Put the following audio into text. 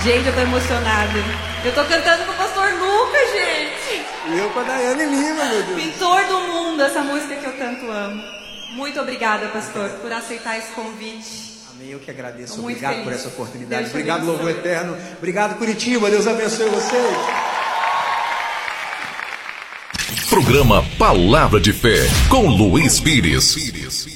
Gente, eu tô emocionada. Eu tô cantando com o pastor Lucas, gente. E eu com a Daiane Lima, meu Deus. Pintor do mundo, essa música que eu tanto amo. Muito obrigada, pastor, por aceitar esse convite. Amém, eu que agradeço. Muito Obrigado feliz. por essa oportunidade. Deus Obrigado, abençoe. Louvor Eterno. Obrigado, Curitiba. Deus abençoe vocês. Programa Palavra de Fé com Luiz Pires.